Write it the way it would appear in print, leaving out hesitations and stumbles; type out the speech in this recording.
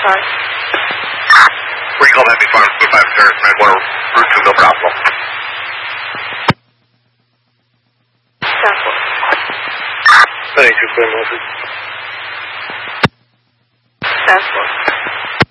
Recall Happy Farms, 5 Terrace, Redwater, Route 2, no problem. Southwest. 92, clear, Moses. Southwest.